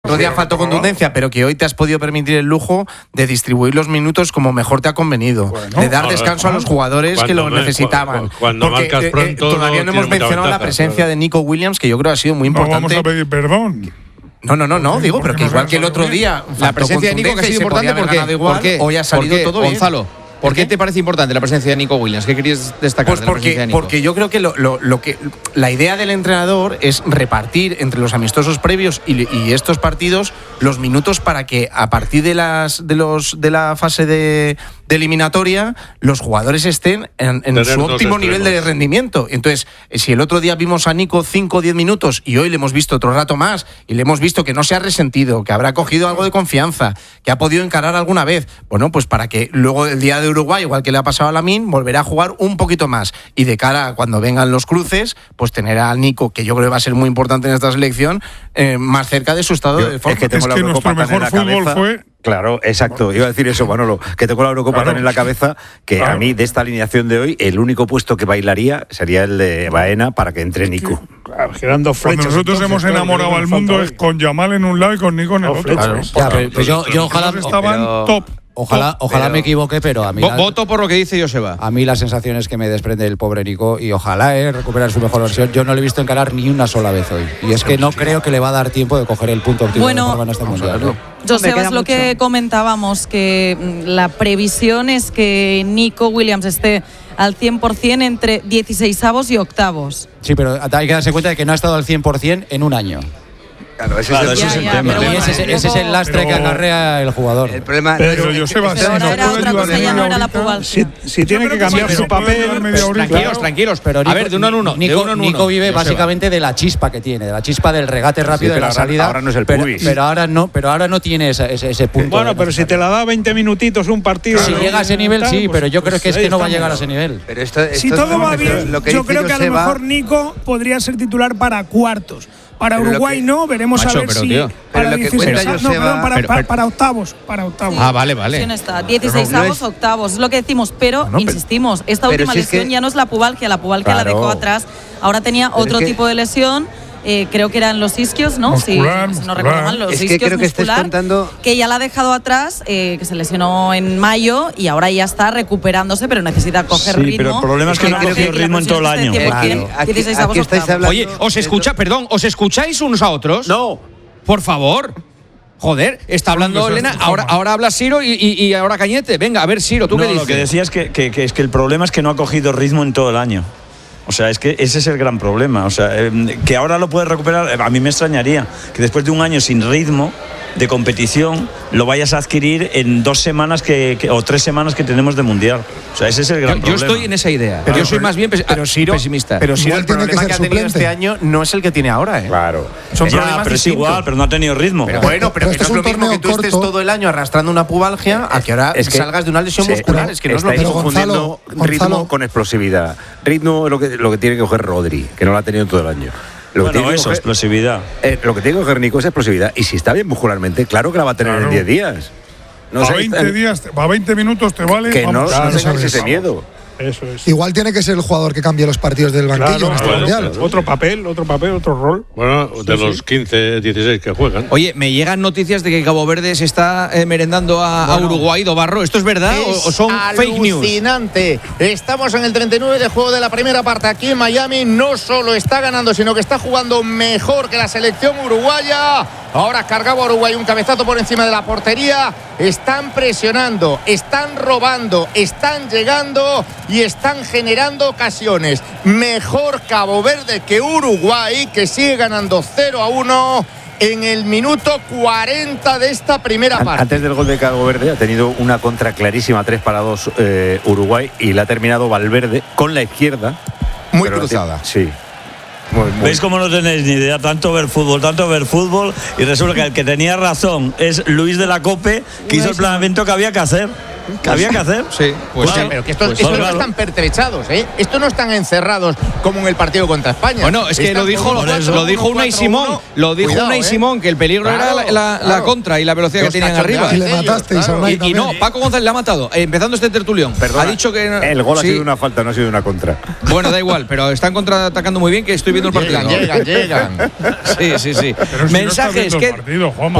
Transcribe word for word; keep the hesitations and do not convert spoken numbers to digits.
otro día faltó contundencia, pero que hoy te has podido permitir el lujo de distribuir los minutos como mejor te ha convenido, bueno, de dar descanso a los jugadores que lo me, necesitaban. Cuando Porque marcas pronto, eh, todavía no, no hemos mencionado ventaja, la presencia claro. de Nico Williams, que yo creo ha sido muy importante. No vamos a pedir perdón. No, no, no, no, digo, pero que igual que el otro día. La presencia de Nico que ha sido importante porque, igual, ¿por qué? Hoy ha salido ¿Por qué, todo Gonzalo? bien. ¿Por qué te parece importante la presencia de Nico Williams? ¿Qué querías destacar pues de la porque, presencia de Nico? Porque yo creo que lo, lo, lo que la idea del entrenador es repartir entre los amistosos previos y, y estos partidos los minutos para que a partir de las de los de la fase de, de eliminatoria los jugadores estén en, en su óptimo nivel de rendimiento. Entonces, si el otro día vimos a Nico cinco o diez minutos y hoy le hemos visto otro rato más y le hemos visto que no se ha resentido, que habrá cogido algo de confianza, que ha podido encarar alguna vez, bueno, pues para que luego el día de Uruguay, igual que le ha pasado a Lamine, volverá a jugar un poquito más y de cara a cuando vengan los cruces, pues tener a Nico, que yo creo que va a ser muy importante en esta selección, eh, más cerca de su estado yo, de forma. Es que, tengo es la que nuestro mejor fútbol cabeza. fue... Claro, exacto. Iba a decir eso, Manolo, que tengo la Eurocopa claro. tan en la cabeza que claro. a mí, de esta alineación de hoy, el único puesto que bailaría sería el de Baena para que entre Nico. Claro, girando flechas. Cuando nosotros hemos enamorado al mundo es con Yamal en un lado y con Nico en el otro. Claro. Ya, pero, pues yo, yo ojalá estaban pero... top. Ojalá, ojalá pero, me equivoque, pero a mí... La, voto por lo que dice Joseba. A mí las sensaciones que me desprende el pobre Nico, y ojalá eh, recuperar su mejor versión, yo no le he visto encarar ni una sola vez hoy. Y es que no creo que le va a dar tiempo de coger el punto óptimo bueno, de forma en este mundial. ¿no? Joseba, es lo que comentábamos, que la previsión es que Nico Williams esté al cien por ciento entre dieciseisavos y octavos. Sí, pero hay que darse cuenta de que no ha estado al cien por ciento en un año. Claro, ese claro, es el, ese ya, es el ya, tema. Bueno, y ese, bueno, ese es el lastre pero, que acarrea el jugador. El problema pero yo sé Pero ahora era otra cosa, ya no era la pubalgia. Si, si tiene que cambiar su papel, pues, tranquilos, tranquilos. Pero Nico, a ver, de uno en uno. Nico, de uno en uno. Nico vive básicamente de la chispa que tiene, de la chispa del regate rápido, sí, de la ahora, salida. Ahora no es el pero, Puis. pero ahora no, pero ahora no tiene ese, ese, ese punto. Bueno, pero si te la da veinte minutitos un partido. Si llega a ese nivel, sí, pero yo creo que es que no va a llegar a ese nivel. Pero esto, esto si todo va bien, yo creo que a lo mejor Nico podría ser titular para cuartos. Para pero Uruguay que, no, veremos macho, a ver pero, si tío, para, dieciséis, no, perdón, para, pero, para, para octavos, para octavos. Sí, ah, vale, vale. Está dieciseisavos, octavos, es lo que decimos, pero no, insistimos, esta última si lesión es que, ya no es la pubalgia, la pubalgia claro. la dejó atrás. Ahora tenía pero otro es que, tipo de lesión. Eh, creo que eran los isquios, ¿no? Muscular, si, si no recuerdo mal, los es isquios que creo muscular, que, contando... que ya la ha dejado atrás, eh, que se lesionó en mayo y ahora ya está recuperándose, pero necesita coger sí, ritmo. Pero el problema es que no ha cogido ritmo en todo el año. Claro. Aquí, aquí, aquí estáis hablando... Oye, ¿os escucha, perdón, ¿os escucháis unos a otros? No. Por favor. Joder, está hablando Elena, ahora, ahora habla Siro y, y, y ahora Cañete. Venga, a ver, Siro, ¿tú no, qué dices? Lo que decía es que, que, que, es que el problema es que no ha cogido ritmo en todo el año. O sea, es que ese es el gran problema. O sea, eh, que ahora lo puede recuperar, a mí me extrañaría que después de un año sin ritmo de competición lo vayas a adquirir en dos semanas que, que, o tres semanas que tenemos de mundial. O sea, ese es el gran yo, problema. Yo estoy en esa idea. Pero yo soy más bien pes pero Siro, pesimista. Pero Siro, el tiene problema que, que ha ser tenido suplente. este año no es el que tiene ahora, ¿eh? Claro. Son ya, problemas pero es distintos. igual, pero no ha tenido ritmo. Pero bueno, pero, pero que este no es lo mismo que tú corto. estés todo el año arrastrando una pubalgia a que ahora es que salgas de una lesión sí, muscular. pero, es que no es lo estáis mismo. confundiendo Gonzalo, ritmo Gonzalo. con explosividad. Ritmo es lo que, lo que tiene que coger Rodri, que no lo ha tenido todo el año. Lo bueno, que tiene eso, coger, explosividad. Eh, lo que tiene que coger Nico es explosividad. Y si está bien muscularmente, claro que la va a tener claro. en diez días. No a veinte eh, días, a veinte minutos te vale. Que no, claro, no tengáis ese vamos. miedo. Eso es. Igual tiene que ser el jugador que cambie los partidos del banquillo claro, en este bueno, mundial. Claro. Otro papel, otro papel, otro rol. Bueno, de sí, los sí. quince, dieciséis que juegan. Oye, me llegan noticias de que Cabo Verde se está eh, merendando a, bueno, a Uruguay, Dobarro. ¿Esto es verdad es o, o son fake news? Alucinante. Estamos en el treinta y nueve de juego de la primera parte aquí en Miami. No solo está ganando, sino que está jugando mejor que la selección uruguaya. Ahora cargaba Uruguay un cabezazo por encima de la portería. Están presionando, están robando, están llegando y están generando ocasiones. Mejor Cabo Verde que Uruguay, que sigue ganando cero a uno en el minuto cuarenta de esta primera parte. Antes del gol de Cabo Verde ha tenido una contra clarísima, tres para dos eh, Uruguay, y la ha terminado Valverde con la izquierda. Muy cruzada. Sí. Muy, muy. ¿Veis cómo no tenéis ni idea? Tanto ver fútbol, tanto ver fútbol, y resulta que el que tenía razón es Luis de la Cope, que hizo el planeamiento que había que hacer. ¿Que había que hacer? Sí, pues claro, sí. Pero que estos, pues estos claro. no están pertrechados, ¿eh? Estos no están encerrados como en el partido contra España. Bueno, es que están lo dijo, lo, cuatro, lo dijo uno, Unai cuatro, Simón. uno. Lo dijo Cuidado, Unai ¿eh? Simón, que el peligro claro, era la, la, claro. la contra y la velocidad Los que tenían arriba. Y le matasteis claro. a Unai Y, y también. no, Paco González le ha matado. Eh, empezando este tertulión. Perdona, ha dicho que. El gol sí. ha sido una falta, no ha sido una contra. Bueno, da igual, pero están contraatacando muy bien, que estoy viendo el partido. Llegan, llegan, llegan. Sí, sí, sí. Pero si Mensajes no está viendo que. el partido, Juanma.